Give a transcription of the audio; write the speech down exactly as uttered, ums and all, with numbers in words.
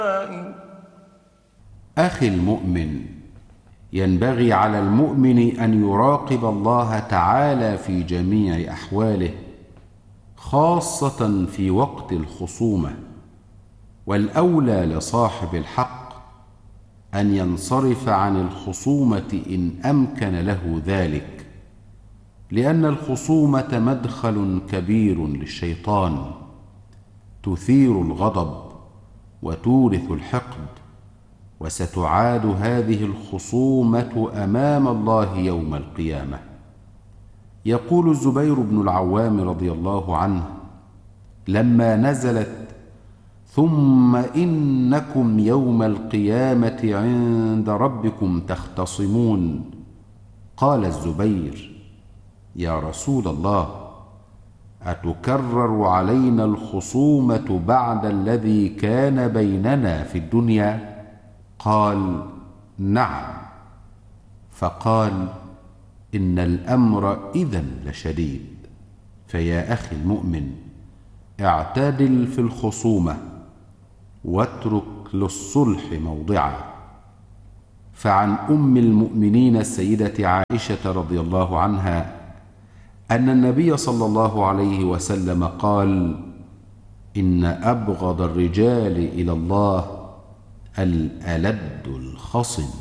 أخي المؤمن، ينبغي على المؤمن أن يراقب الله تعالى في جميع أحواله، خاصة في وقت الخصومة. والأولى لصاحب الحق أن ينصرف عن الخصومة إن أمكن له ذلك، لأن الخصومة مدخل كبير للشيطان، تثير الغضب وتورث الحقد، وستعاد هذه الخصومة أمام الله يوم القيامة. يقول الزبير بن العوام رضي الله عنه لما نزلت: ثم إنكم يوم القيامة عند ربكم تختصمون، قال الزبير: يا رسول الله، أتكرر علينا الخصومة بعد الذي كان بيننا في الدنيا؟ قال: نعم. فقال: إن الأمر إذن لشديد. فيا أخي المؤمن، اعتدل في الخصومة واترك للصلح موضعا. فعن أم المؤمنين السيدة عائشة رضي الله عنها أن النبي صلى الله عليه وسلم قال: إن أبغض الرجال إلى الله الألد الخصم.